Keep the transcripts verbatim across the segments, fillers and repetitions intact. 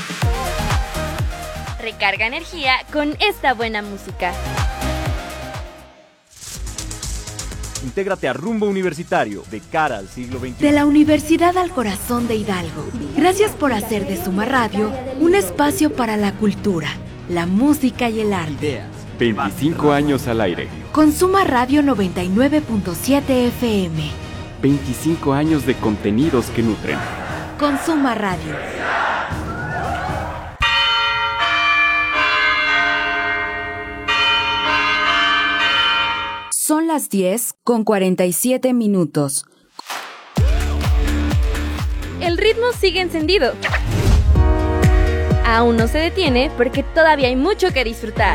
Recarga energía con esta buena música. Intégrate a Rumbo Universitario, de cara al siglo veintiuno. De la Universidad al Corazón de Hidalgo. Gracias por hacer de Suma Radio un espacio para la cultura, la música y el arte. veinticinco años al aire. Con Suma Radio noventa y nueve punto siete F M. veinticinco años de contenidos que nutren. Con Suma Radio. Son las diez con cuarenta y siete minutos. El ritmo sigue encendido. Aún no se detiene porque todavía hay mucho que disfrutar.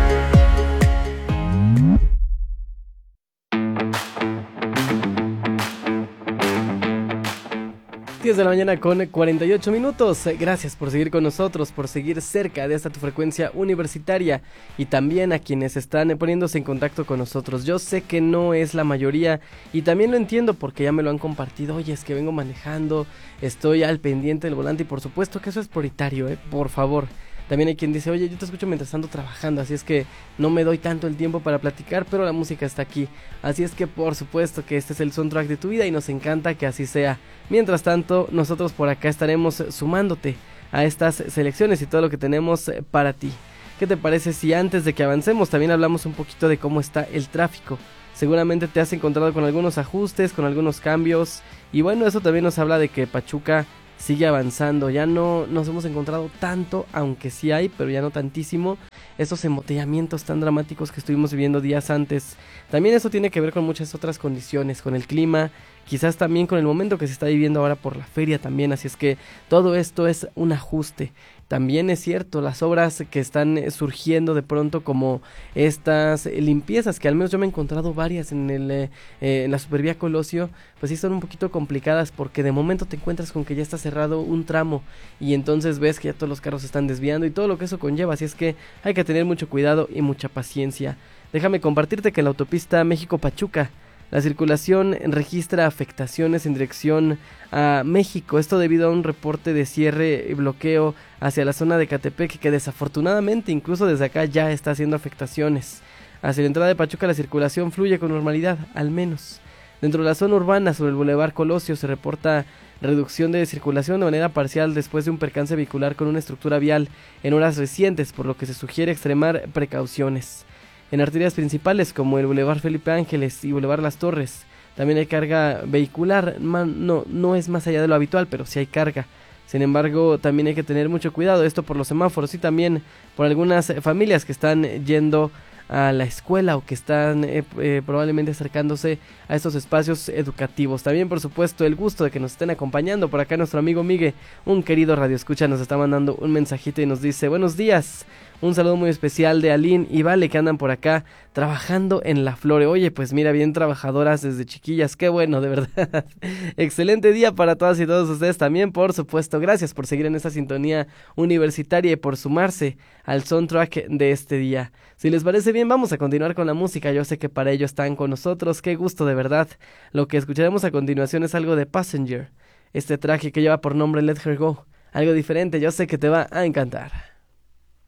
diez de la mañana con cuarenta y ocho minutos. Gracias por seguir con nosotros, por seguir cerca de esta tu frecuencia universitaria y también a quienes están poniéndose en contacto con nosotros. Yo sé que no es la mayoría y también lo entiendo porque ya me lo han compartido. Oye, es que vengo manejando, estoy al pendiente del volante y por supuesto que eso es prioritario, ¿eh? Por favor. También hay quien dice, oye, yo te escucho mientras ando trabajando, así es que no me doy tanto el tiempo para platicar, pero la música está aquí. Así es que por supuesto que este es el soundtrack de tu vida y nos encanta que así sea. Mientras tanto, nosotros por acá estaremos sumándote a estas selecciones y todo lo que tenemos para ti. ¿Qué te parece si antes de que avancemos también hablamos un poquito de cómo está el tráfico? Seguramente te has encontrado con algunos ajustes, con algunos cambios y bueno, eso también nos habla de que Pachuca sigue avanzando, ya no nos hemos encontrado tanto, aunque sí hay, pero ya no tantísimo, esos embotellamientos tan dramáticos que estuvimos viviendo días antes. También eso tiene que ver con muchas otras condiciones, con el clima, quizás también con el momento que se está viviendo ahora por la feria también, así es que todo esto es un ajuste. También es cierto, las obras que están surgiendo de pronto como estas limpiezas, que al menos yo me he encontrado varias en, el, eh, en la Supervía Colosio, pues sí son un poquito complicadas porque de momento te encuentras con que ya está cerrado un tramo y entonces ves que ya todos los carros se están desviando y todo lo que eso conlleva, así es que hay que tener mucho cuidado y mucha paciencia. Déjame compartirte que en la autopista México-Pachuca la circulación registra afectaciones en dirección a México, esto debido a un reporte de cierre y bloqueo hacia la zona de Catepec que desafortunadamente incluso desde acá ya está haciendo afectaciones. Hacia la entrada de Pachuca la circulación fluye con normalidad, al menos. Dentro de la zona urbana sobre el Boulevard Colosio se reporta reducción de circulación de manera parcial después de un percance vehicular con una estructura vial en horas recientes, por lo que se sugiere extremar precauciones. En arterias principales como el Boulevard Felipe Ángeles y Boulevard Las Torres también hay carga vehicular, no, no es más allá de lo habitual, pero sí hay carga. Sin embargo, también hay que tener mucho cuidado, esto por los semáforos y también por algunas familias que están yendo a la escuela o que están eh, eh, probablemente acercándose a estos espacios educativos. También, por supuesto, el gusto de que nos estén acompañando. Por acá nuestro amigo Migue, un querido radioescucha, nos está mandando un mensajito y nos dice: buenos días, un saludo muy especial de Aline y Vale, que andan por acá trabajando en La Flore. Oye, pues mira, bien trabajadoras desde chiquillas, qué bueno, de verdad. Excelente día para todas y todos ustedes también, por supuesto. Gracias por seguir en esta sintonía universitaria y por sumarse al soundtrack de este día. Si les parece bien, vamos a continuar con la música. Yo sé que para ello están con nosotros. Qué gusto, de verdad. Lo que escucharemos a continuación es algo de Passenger, este traje que lleva por nombre Let Her Go. Algo diferente, yo sé que te va a encantar.